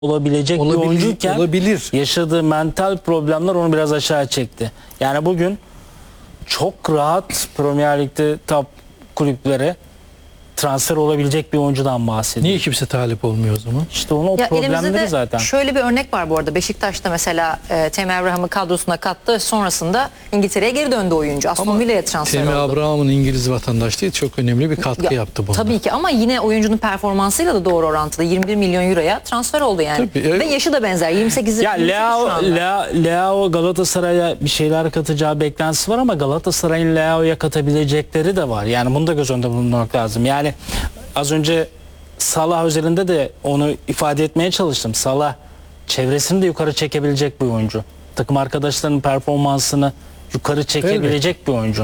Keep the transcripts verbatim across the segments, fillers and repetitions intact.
olabilecek Olabilir, bir oyuncuyken olabilir. yaşadığı mental problemler onu biraz aşağı çekti. Yani bugün çok rahat Premier Lig'de top kulüplere transfer olabilecek bir oyuncudan bahsediyor. Niye kimse talip olmuyor o zaman? İşte onun o Ya elimizde problemleri de zaten. şöyle bir örnek var bu arada. Beşiktaş'ta mesela e, Temi Abraham'ı kadrosuna kattı. Sonrasında İngiltere'ye geri döndü oyuncu. Aston Villa'ya transfer Temi oldu. Abraham'ın İngiliz vatandaşlığı çok önemli bir katkı Ya, yaptı buna. Tabii ki ama yine oyuncunun performansıyla da doğru orantılı. yirmi bir milyon euroya transfer oldu yani. Tabii, evet. Ve yaşı da benzer. yirmi sekiz Ya yirmi sekiz şu Leao, anda. Leao, Leao Galatasaray'a bir şeyler katacağı beklentisi var ama Galatasaray'ın Leao'ya katabilecekleri de var. Yani bunu da göz önünde bulundurmak lazım. Yani az önce Salah özelinde de onu ifade etmeye çalıştım. Salah çevresini de yukarı çekebilecek bir oyuncu. Takım arkadaşlarının performansını yukarı çekebilecek bir oyuncu.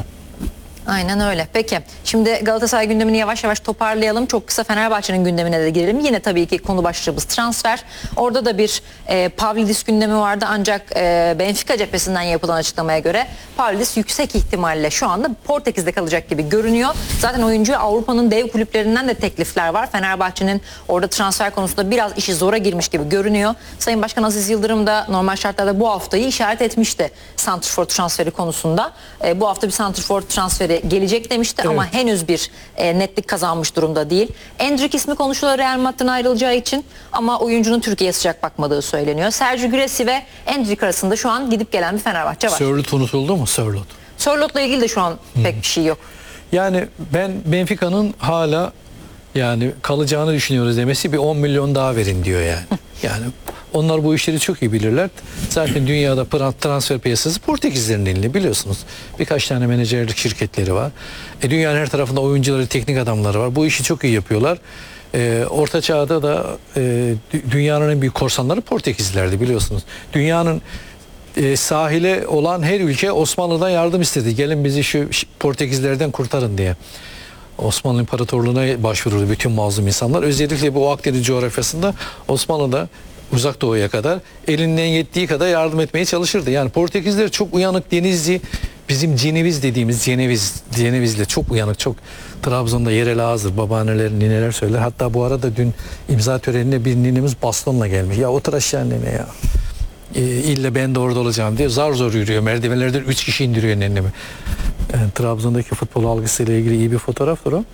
Aynen öyle. Peki şimdi Galatasaray gündemini yavaş yavaş toparlayalım. Çok kısa Fenerbahçe'nin gündemine de girelim. Yine tabii ki konu başlığımız transfer. Orada da bir e, Pavlidis gündemi vardı ancak e, Benfica cephesinden yapılan açıklamaya göre Pavlidis yüksek ihtimalle şu anda Portekiz'de kalacak gibi görünüyor. Zaten oyuncuya Avrupa'nın dev kulüplerinden de teklifler var. Fenerbahçe'nin orada transfer konusunda biraz işi zora girmiş gibi görünüyor. Sayın Başkan Aziz Yıldırım da normal şartlarda bu haftayı işaret etmişti santrfor transferi konusunda. E, bu hafta bir santrfor transferi gelecek demişti Evet. ama henüz bir e, netlik kazanmış durumda değil. Endrick ismi konuşuluyor Real Madrid'den ayrılacağı için ama oyuncunun Türkiye'ye sıcak bakmadığı söyleniyor. Sergio Güressi ve Endrick arasında şu an gidip gelen bir Fenerbahçe var. Sörlot unutuldu mu? Sörlot. Sörlot'la ilgili de şu an pek bir şey yok. Yani ben Benfica'nın hala yani kalacağını düşünüyoruz demesi bir on milyon daha verin diyor yani. Yani onlar bu işleri çok iyi bilirler. Zaten dünyada transfer piyasası Portekizlerin elinde biliyorsunuz. Birkaç tane menajerlik şirketleri var. E, dünyanın her tarafında oyuncuları, teknik adamları var. Bu işi çok iyi yapıyorlar. E, Orta Çağ'da da e, dünyanın en büyük korsanları Portekizlilerdi biliyorsunuz. Dünyanın e, sahile olan her ülke Osmanlı'dan yardım istedi. Gelin bizi şu Portekizlerden kurtarın diye. Osmanlı İmparatorluğu'na başvururdu bütün mazlum insanlar. Özellikle bu Akdeniz coğrafyasında Osmanlı'da Uzak Doğu'ya kadar elinden yettiği kadar yardım etmeye çalışırdı. Yani Portekizler çok uyanık, denizci, bizim Ceneviz dediğimiz Ceneviz, Ceneviz'le çok uyanık, çok Trabzon'da yerel ağızdır. Babaanneler, nineler söyler. Hatta bu arada dün imza törenine bir ninemiz bastonla gelmiş. Ya otur aşağı nene ya. E, ille ben de orada olacağım diye zar zor yürüyor. Merdivenlerden üç kişi indiriyor nenemi. Yani, Trabzon'daki futbol algısıyla ilgili iyi bir fotoğraftır o.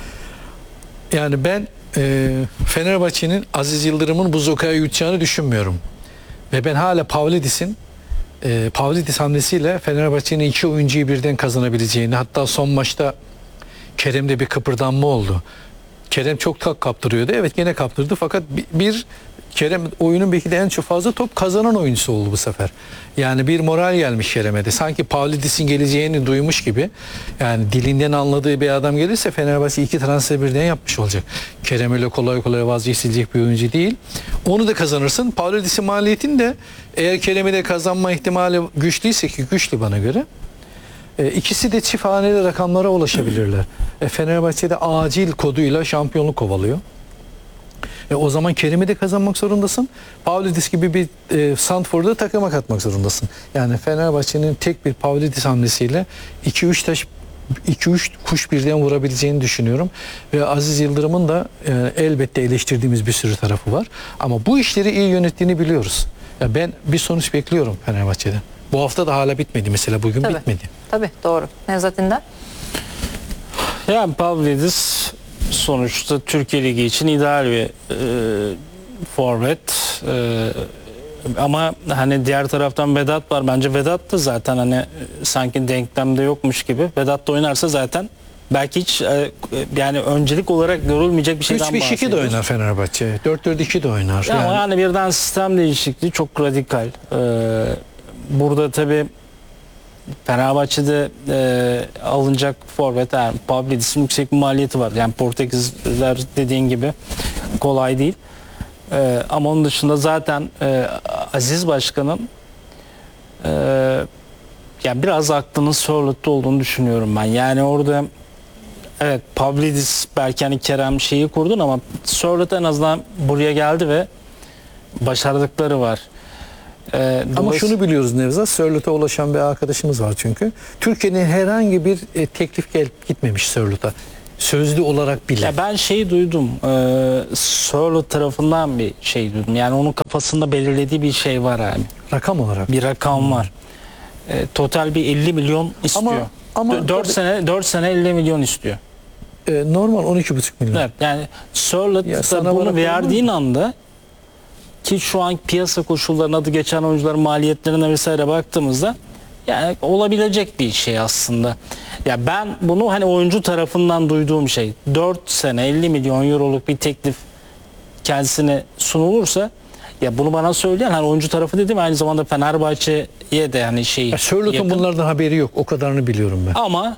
Yani ben e, Fenerbahçe'nin Aziz Yıldırım'ın bu zokaya yutacağını düşünmüyorum. Ve ben hala Pavlidis'in e, Pavlidis hamlesiyle Fenerbahçe'nin iki oyuncuyu birden kazanabileceğini, hatta son maçta Kerem'de bir kıpırdanma oldu. Kerem çok tak kaptırıyordu. Evet gene kaptırdı fakat bir, bir Kerem oyunun belki de en çok fazla top kazanan oyuncusu oldu bu sefer. Yani bir moral gelmiş Kerem'e de. Sanki Pavlidis'in geleceğini duymuş gibi. Yani dilinden anladığı bir adam gelirse Fenerbahçe iki transfer birden yapmış olacak. Kerem öyle kolay kolay vazgeçilecek bir oyuncu değil. Onu da kazanırsın. Pavlidis'in maliyetini de eğer Kerem'i de kazanma ihtimali güçlüyse ki güçlü bana göre. E, ikisi de çift haneli rakamlara ulaşabilirler. E, Fenerbahçe'de acil koduyla şampiyonluk kovalıyor. E, o zaman Kerim'i de kazanmak zorundasın. Pavlidis gibi bir e, Sandford'u takıma katmak zorundasın. Yani Fenerbahçe'nin tek bir Pavlidis hamlesiyle iki üç taş iki üç kuş birden vurabileceğini düşünüyorum. Ve Aziz Yıldırım'ın da e, elbette eleştirdiğimiz bir sürü tarafı var. Ama bu işleri iyi yönettiğini biliyoruz. Ya ben bir sonuç bekliyorum Fenerbahçe'den. Bu hafta da hala bitmedi mesela bugün Tabii. bitmedi. Tabii doğru. Nevzat İndar. Yani Pavlidis sonuçta Türkiye Ligi için ideal bir e, forvet. E, ama hani diğer taraftan Vedat var. Bence Vedat da zaten hani e, sanki denklemde yokmuş gibi. Vedat da oynarsa zaten belki hiç e, yani öncelik olarak görülmeyecek bir şeyden üç beş iki de bahsediyoruz. oynar Fenerbahçe. dört dört iki de oynar. Ya Yani. Ama yani birden sistem değişikliği çok radikal. Ee, burada tabii Fenerbahçe'de e, alınacak forvet yani Pavlidis'in yüksek bir maliyeti var. Yani Portekizler dediğin gibi kolay değil. E, ama onun dışında zaten e, Aziz Başkan'ın e, yani biraz aklının Sörlot'ta olduğunu düşünüyorum ben. Yani orada evet Pavlidis belki hani Kerem şeyi kurdun ama Sörlot en azından buraya geldi ve başardıkları var. Ee, Ama şunu biliyoruz Nevzat, Sörlot'a ulaşan bir arkadaşımız var çünkü. Türkiye'nin herhangi bir e, teklif gelip gitmemiş Sörlot'a. sözlü olarak bile. Ya ben şey duydum. E, Sörloth tarafından bir şey duydum. Yani onun kafasında belirlediği bir şey var abi. Rakam olarak. Bir rakam var. E, total bir elli milyon istiyor. Ama- ama dört tabii- sene dört sene elli milyon istiyor. Ee, normal on iki buçuk milyon. Evet, yani Sörloth Ya da sana bunu bırak verdiğin anda, ki şu an piyasa koşullarına, adı geçen oyuncuların maliyetlerine vesaire baktığımızda yani olabilecek bir şey aslında. Ya ben bunu hani oyuncu tarafından duyduğum şey, dört sene elli milyon euroluk bir teklif kendisine sunulursa, ya bunu bana söyleyen hani oyuncu tarafı dedim, aynı zamanda Fenerbahçe'ye de yani şey Ya Sörloth'un yakın. bunlardan haberi yok. O kadarını biliyorum ben. Ama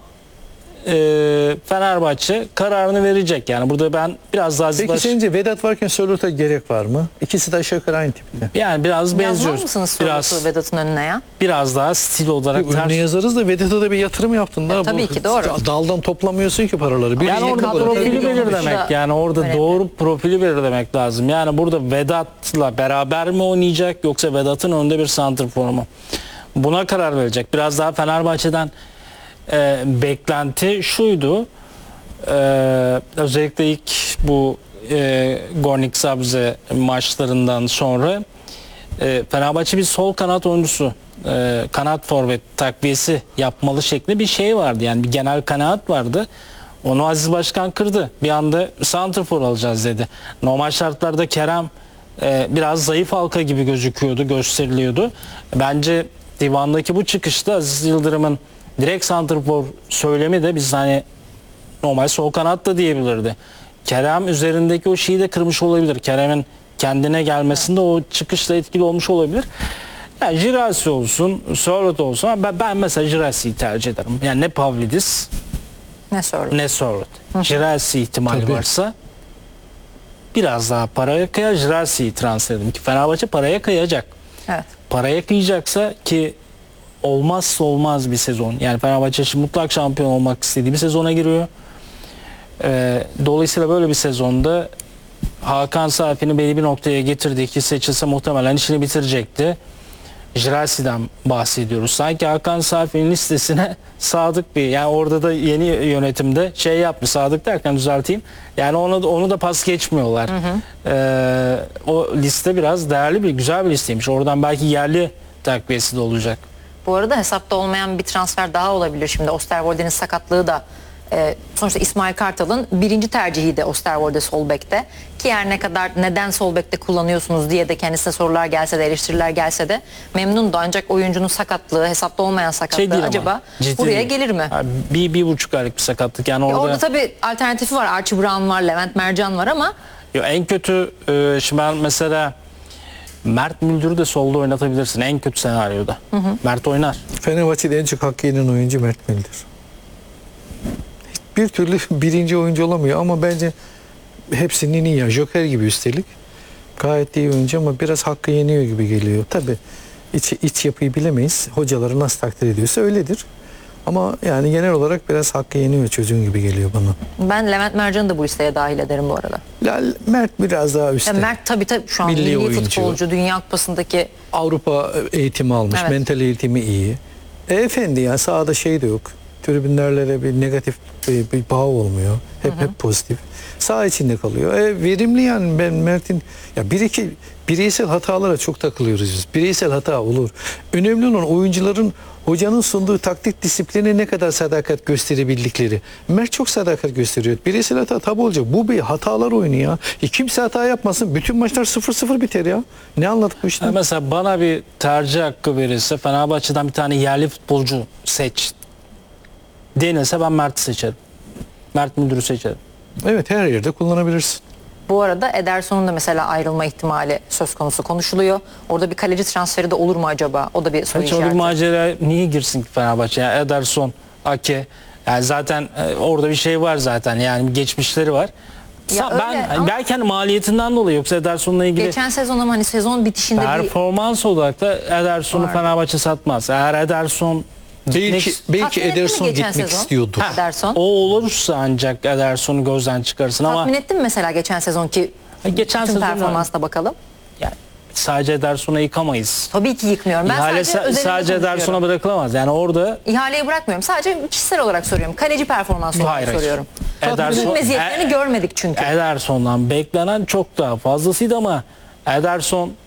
e, Fenerbahçe kararını verecek. Yani burada ben biraz daha Peki sence Vedat varken Sörloth'a gerek var mı? İkisi de aşağı yukarı aynı tipte. yani biraz Yazmaz benziyoruz. mısınız Biraz Sörloth'u Vedat'ın önüne ya? biraz daha stil olarak Önüne ters. yazarız da Vedat'a da bir yatırım yaptın da. tabii ki, doğru. Daldan toplamıyorsun ki paraları. Bir Yani İşte orada kadro profili belli olmuş belirlemek, da yani orada önemli. doğru profili belirlemek lazım. Yani burada Vedat'la beraber mi oynayacak, yoksa Vedat'ın önünde bir santrfor mu? Buna karar verecek. Biraz daha Fenerbahçe'den e, beklenti şuydu. E, özellikle ilk bu e, Gornik Sabze maçlarından sonra e, Fenerbahçe bir sol kanat oyuncusu, e, kanat forvet takviyesi yapmalı şeklinde bir şey vardı. Yani bir genel kanaat vardı. Onu Aziz Başkan kırdı. Bir anda santrfor alacağız dedi. Normal şartlarda Kerem e, biraz zayıf halka gibi gözüküyordu, gösteriliyordu. Bence divandaki bu çıkışta Aziz Yıldırım'ın direkt santrfor söylemi de, biz hani normal sol kanat da diyebilirdi. Kerem üzerindeki o şeyi de kırmış olabilir. Kerem'in kendine gelmesinde o çıkışla etkili olmuş olabilir. Yani Girassi olsun, Sörloth olsun, ama ben, ben mesela Girassi'yi tercih ederim. Yani ne Pavlidis Ne Sörloth? ne Sörloth. Girassi ihtimali Tabii. varsa biraz daha paraya kıyar, Girassi'yi transfer edelim ki Fenerbahçe paraya kıyacak. Evet. Paraya kıyacaksa, ki olmazsa olmaz bir sezon. Yani Fenerbahçe şimdi mutlak şampiyon olmak istediği bir sezona giriyor. Ee, dolayısıyla böyle bir sezonda Hakan Safi'ni belli bir noktaya getirdi ki seçilse muhtemelen işini bitirecekti. Girassi'den bahsediyoruz. Sanki Hakan Safi'nin listesine Sadık bir, yani orada da yeni yönetimde şey yapmış, Sadık derken düzelteyim. Yani onu da, onu da pas geçmiyorlar. Hı hı. Ee, o liste biraz değerli bir, güzel bir listeymiş. Oradan belki yerli takviyesi de olacak. Bu arada hesapta olmayan bir transfer daha olabilir şimdi. Osterwolde'nin sakatlığı da e, sonuçta İsmail Kartal'ın birinci tercihi de Osterwolde sol bekte. Ki her ne kadar neden sol bekte kullanıyorsunuz diye de kendisine sorular gelse de, eleştiriler gelse de memnun da, ancak oyuncunun sakatlığı, hesapta olmayan sakatlığı Şey değil ama, acaba ciddi buraya değil. gelir mi? Yani bir, bir buçuk aylık bir sakatlık. Yani Ya orada, orada tabii alternatifi var. Archie Brown var, Levent Mercan var ama ya en kötü e, şimdi ben mesela Mert Müldür'ü de solda oynatabilirsin en kötü senaryoda. Hı hı. Mert oynar. Fenerbahçe'de en çok hakkı yenen oyuncu Mert Müldür. Bir türlü birinci oyuncu olamıyor ama bence hepsinin iyi ya. Joker gibi üstelik. Gayet iyi oyuncu ama biraz hakkı yeniyor gibi geliyor. Tabii iç, iç yapıyı bilemeyiz. Hocaları nasıl takdir ediyorsa öyledir. Ama yani genel olarak biraz hakkı yeniyor çocuğun gibi geliyor bana. ben Levent Mercan'ı da bu listeye dahil ederim bu arada. Ya Mert biraz daha üstte. Ya Mert tabii tabii şu an Milli milli, oyuncu. futbolcu, Dünya Kupası'ndaki Avrupa eğitimi almış. Evet. Mental eğitimi iyi. E, efendi ya, sahada şey de yok. Tribünlerle bir negatif bir, bir bağ olmuyor. Hep Hı hı. hep pozitif. Sağ içinde kalıyor. E, verimli yani. Ben Mert'in ya bir iki bireysel hatalara çok takılıyoruz biz. Bireysel hata olur. Önemli olan oyuncuların hocanın sunduğu taktik disipline ne kadar sadakat gösterebildikleri. Mert çok sadakat gösteriyor. Bireysel hata tabi olacak. Bu bir hatalar oyunu ya. E, kimse hata yapmasın. Bütün maçlar sıfır sıfır biter ya. Ne anladık bu işten? Yani mesela bana bir tercih hakkı verirse, Fenerbahçe'den bir tane yerli futbolcu seç denilse, ben Mert'i seçerim. Mert Müldür'ü seçerim. Evet, her yerde kullanabilirsin. Bu arada Ederson'un da mesela ayrılma ihtimali söz konusu konuşuluyor. Orada bir kaleci transferi de olur mu acaba? O da bir soru Hiç öyle bir işareti. macera niye girsin ki Fenerbahçe? Yani Ederson, Ake, yani zaten e, orada bir şey var zaten, yani bir geçmişleri var. Ya Sa- öyle ben ama- belki hani maliyetinden dolayı, yoksa Ederson'la ilgili Geçen sezon ama hani sezon bitişinde bir performans olarak da Ederson'u Vardı. Fenerbahçe satmaz. Eğer Ederson Belki, gitmek- belki Tatmin etti mi Ederson geçen gitmek sezon? istiyordu. Ha. Ederson. o olursa ancak Ederson'u gözden çıkarsın, ama tatmin ettin mi mesela geçen sezonki geçen bütün sezon performansla bakalım? yani sadece Ederson'u yıkamayız. Tabii ki yıkmıyorum. Ben İhale sadece sa- özelinde sadece konuşuyorum. Ederson'a bırakılamaz. Yani orada İhaleyi bırakmıyorum. Sadece kişisel olarak soruyorum. Kaleci performansı olarak hayır, hayır. soruyorum. Ederson, meziyetlerini E- görmedik çünkü. Ederson'dan beklenen çok daha fazlasıydı ama Ederson